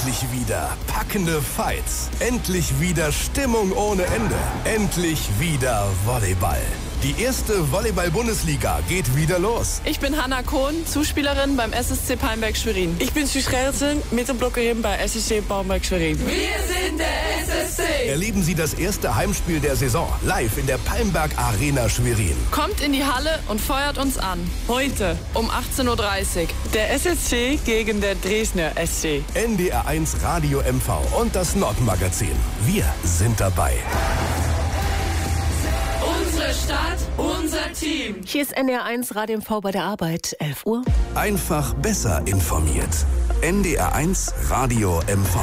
Endlich wieder packende Fights. Endlich wieder Stimmung ohne Ende. Endlich wieder Volleyball. Die erste Volleyball-Bundesliga geht wieder los. Ich bin Hanna Kohn, Zuspielerin beim SSC Palmberg-Schwerin. Ich bin Suus Gerritsen, Mittelblockerin bei SSC Palmberg-Schwerin. Wir sind der SSC. Erleben Sie das erste Heimspiel der Saison live in der Palmberg Arena Schwerin. Kommt in die Halle und feuert uns an. Heute um 18:30 Uhr. Der SSC gegen der Dresdner SC. NDR1 Radio MV und das Nordmagazin. Wir sind dabei. Unsere Stadt, unser Team. Hier ist NDR1 Radio MV bei der Arbeit, 11 Uhr. Einfach besser informiert. NDR1 Radio MV.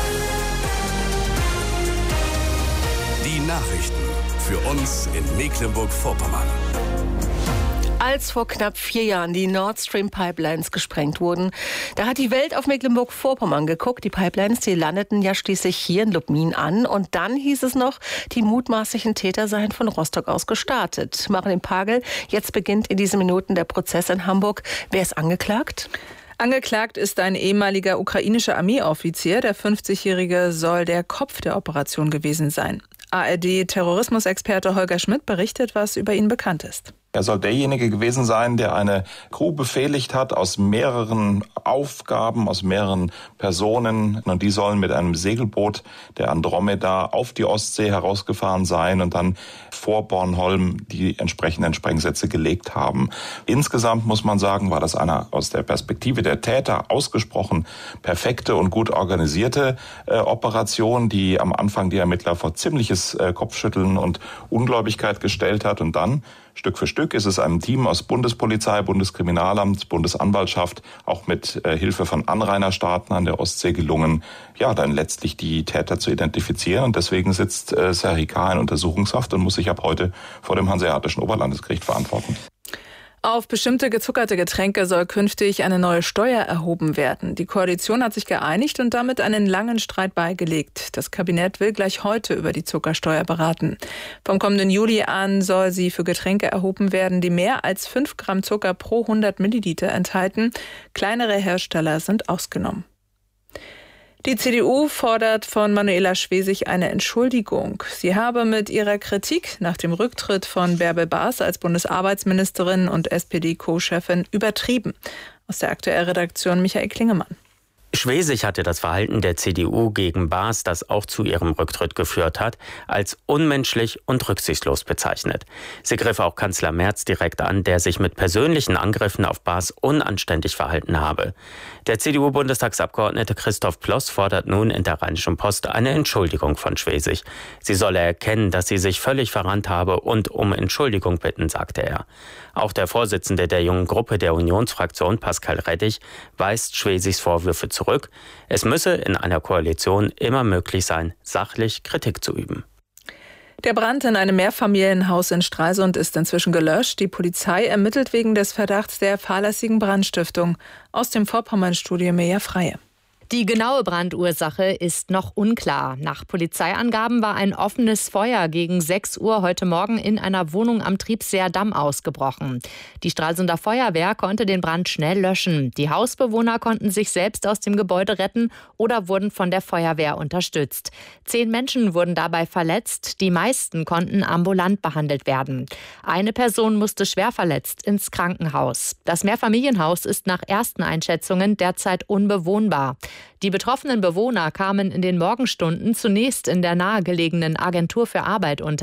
Die Nachrichten für uns in Mecklenburg-Vorpommern. Als vor knapp 4 Jahren die Nord Stream Pipelines gesprengt wurden, da hat die Welt auf Mecklenburg-Vorpommern geguckt. Die Pipelines, die landeten ja schließlich hier in Lubmin an. Und dann hieß es noch, die mutmaßlichen Täter seien von Rostock aus gestartet. Marlene Pagel, jetzt beginnt in diesen Minuten der Prozess in Hamburg. Wer ist angeklagt? Angeklagt ist ein ehemaliger ukrainischer Armeeoffizier. Der 50-Jährige soll der Kopf der Operation gewesen sein. ARD-Terrorismusexperte Holger Schmidt berichtet, was über ihn bekannt ist. Er soll derjenige gewesen sein, der eine Crew befehligt hat aus mehreren Aufgaben, aus mehreren Personen. Und die sollen mit einem Segelboot der Andromeda auf die Ostsee herausgefahren sein und dann vor Bornholm die entsprechenden Sprengsätze gelegt haben. Insgesamt muss man sagen, war das eine aus der Perspektive der Täter ausgesprochen perfekte und gut organisierte Operation, die am Anfang die Ermittler vor ziemliches Kopfschütteln und Ungläubigkeit gestellt hat. Und dann Stück für Stück ist es einem Team aus Bundespolizei, Bundeskriminalamt, Bundesanwaltschaft, auch mit Hilfe von Anrainerstaaten an der Ostsee gelungen, ja, dann letztlich die Täter zu identifizieren. Und deswegen sitzt Serhi K. in Untersuchungshaft und muss sich ab heute vor dem Hanseatischen Oberlandesgericht verantworten. Auf bestimmte gezuckerte Getränke soll künftig eine neue Steuer erhoben werden. Die Koalition hat sich geeinigt und damit einen langen Streit beigelegt. Das Kabinett will gleich heute über die Zuckersteuer beraten. Vom kommenden Juli an soll sie für Getränke erhoben werden, die mehr als 5 Gramm Zucker pro 100 Milliliter enthalten. Kleinere Hersteller sind ausgenommen. Die CDU fordert von Manuela Schwesig eine Entschuldigung. Sie habe mit ihrer Kritik nach dem Rücktritt von Bärbel Baas als Bundesarbeitsministerin und SPD-Co-Chefin übertrieben. Aus der Aktuellredaktion Michael Klingemann. Schwesig hatte das Verhalten der CDU gegen Baas, das auch zu ihrem Rücktritt geführt hat, als unmenschlich und rücksichtslos bezeichnet. Sie griff auch Kanzler Merz direkt an, der sich mit persönlichen Angriffen auf Baas unanständig verhalten habe. Der CDU-Bundestagsabgeordnete Christoph Ploss fordert nun in der Rheinischen Post eine Entschuldigung von Schwesig. Sie solle erkennen, dass sie sich völlig verrannt habe und um Entschuldigung bitten, sagte er. Auch der Vorsitzende der jungen Gruppe der Unionsfraktion, Pascal Rettig, weist Schwesigs Vorwürfe zurück. Es müsse in einer Koalition immer möglich sein, sachlich Kritik zu üben. Der Brand in einem Mehrfamilienhaus in Stralsund ist inzwischen gelöscht. Die Polizei ermittelt wegen des Verdachts der fahrlässigen Brandstiftung. Aus dem Vorpommern-Studio Mirja Freie. Die genaue Brandursache ist noch unklar. Nach Polizeiangaben war ein offenes Feuer gegen 6 Uhr heute Morgen in einer Wohnung am Triebseer Damm ausgebrochen. Die Stralsunder Feuerwehr konnte den Brand schnell löschen. Die Hausbewohner konnten sich selbst aus dem Gebäude retten oder wurden von der Feuerwehr unterstützt. 10 Menschen wurden dabei verletzt. Die meisten konnten ambulant behandelt werden. Eine Person musste schwer verletzt ins Krankenhaus. Das Mehrfamilienhaus ist nach ersten Einschätzungen derzeit unbewohnbar. Die betroffenen Bewohner kamen in den Morgenstunden zunächst in der nahegelegenen Agentur für Arbeit unter.